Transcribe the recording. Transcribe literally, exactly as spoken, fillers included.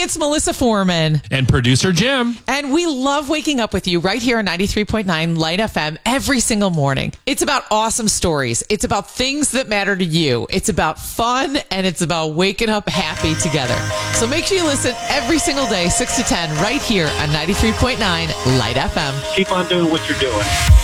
it's Melissa Foreman. And producer Jim. And we love waking up with you right here on ninety-three point nine Light F M every single morning. It's about awesome stories. It's about things that matter to you. It's about fun, and it's about waking up happy together. So make sure you listen every single day, six to ten, right here on ninety-three point nine Light F M. Keep on doing what you're doing.